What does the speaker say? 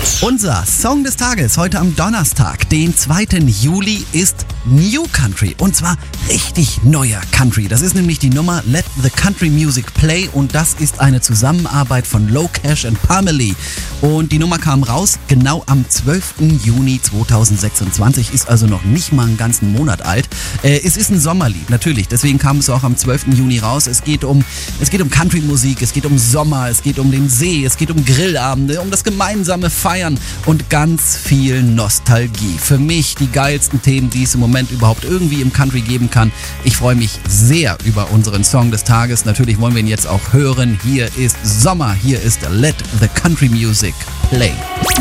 Unser Song des Tages heute am Donnerstag, den 2. Juli, ist New Country. Und zwar richtig neuer Country. Das ist nämlich die Nummer Let the Country Music Play. Und das ist eine Zusammenarbeit von Low Cash und Parmalee. Und die Nummer kam raus genau am 12. Juni 2026. Ist also noch nicht mal einen ganzen Monat alt. Es ist ein Sommerlied, natürlich. Deswegen kam es auch am 12. Juni raus. Es geht um Country-Musik, es geht um Sommer, es geht um den See, es geht um Grillabende, um das gemeinsame Feiern und ganz viel Nostalgie. Für mich die geilsten Themen, die es im Moment überhaupt irgendwie im Country geben kann. Ich freue mich sehr über unseren Song des Tages. Natürlich wollen wir ihn jetzt auch hören. Hier ist Sommer, hier ist Let the Country Music Play.